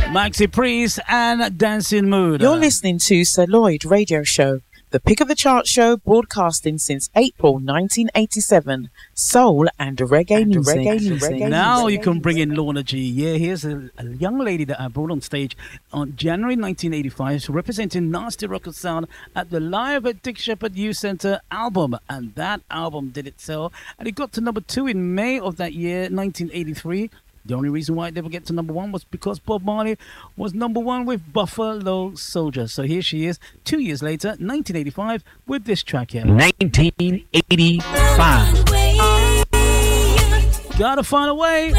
Maxi Priest and Dancing Mood. You're listening to Sir Lloyd Radio Show, the pick of the chart show broadcasting since April 1987. Soul and reggae music. Now you can bring in Lorna G. Yeah, here's a young lady that I brought on stage on January 1985, representing Nasty Rocket Sound at the Live at Dick Shepherd Youth Centre album. And that album did it sell. And it got to number 2 in May of that year, 1983. The only reason why it never get to number 1 was because Bob Marley was number 1 with Buffalo Soldier. So here she is, 2 years later, 1985, with this track here. 1985. Gotta find a way.